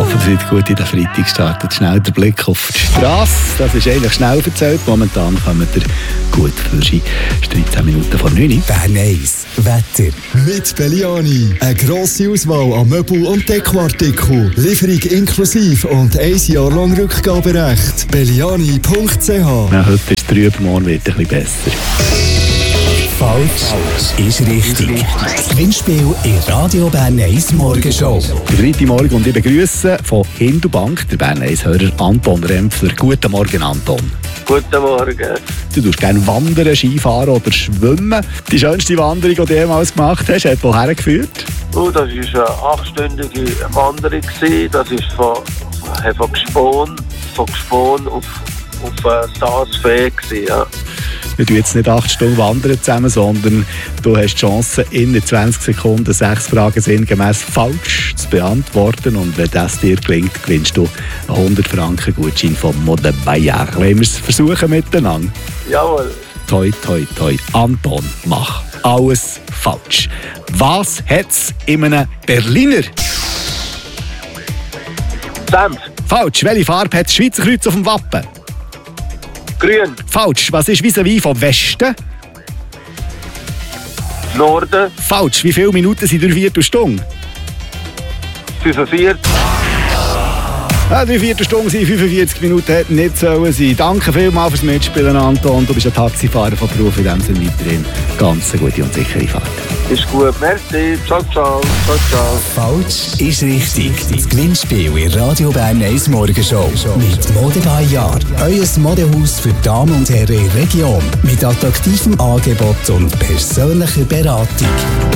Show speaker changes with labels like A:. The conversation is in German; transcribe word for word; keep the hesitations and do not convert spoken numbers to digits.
A: hoffe, ihr seid gut in den Freitag startet. Schnell der Blick auf die Straße. Das ist eigentlich schnell erzählt. Momentan kommen wir gut für Sie. dreizehn Minuten vor neun.
B: Bern eins Wetter.
C: Mit Belliani. Eine grosse Auswahl an Möbel- und Dekoartikeln. Lieferung inklusive und ein Jahr lang Rückgaberecht. Belliani punkt c h.
A: Ja, heute ist es trüb, morgen wird es ein bisschen besser.
B: Falsch ist richtig. Das Gewinnspiel in Radio Bern eins Morgenshow.
A: Der dritte Morgen und ich begrüße von Hindubank, der Bern eins-Hörer Anton Rempfler. Guten Morgen, Anton.
D: Guten Morgen.
A: Du tust gerne wandern, Skifahren oder schwimmen. Die schönste Wanderung, die du jemals gemacht hast, hat woher geführt?
D: Oh, das war eine achtstündige Wanderung. Das ist von, von Gspon, von Gspon auf, auf Saas-Fee. Ja.
A: Wir wandern jetzt nicht acht Stunden wandern zusammen, sondern du hast die Chance, in zwanzig Sekunden sechs Fragen sinngemäß falsch zu beantworten. Und wenn das dir gelingt, gewinnst du einen hundert Franken Gutschein von Mode Bayard. Wollen wir es versuchen miteinander?
D: Jawohl.
A: Toi, toi, toi. Anton, mach alles falsch. Was hat es in einem Berliner?
D: Senf.
A: Falsch. Welche Farbe hat das Schweizer Kreuz auf dem Wappen?
D: Grün.
A: Falsch. Was ist vis-à-vis vom Westen?
D: Norden.
A: Falsch. Wie viele Minuten sind durch vier Stunden?
D: fünfundvierzig.
A: Ja, drei Viertelstunde sind fünfundvierzig Minuten, hätten nicht sollen sein. Danke vielmals fürs Mitspielen, Anton. Du bist ein Taxifahrer von Beruf, in dem Sinne weiterhin ganz eine gute und sichere Fahrt.
D: Ist gut, merci. Ciao, ciao. Ciao, ciao.
B: Falsch ist richtig. Das Gewinnspiel in Radio Bern eins Morgenshow. Mit Mode Bayard. Euer Modehaus für Damen und Herren in der Region. Mit attraktivem Angebot und persönlicher Beratung.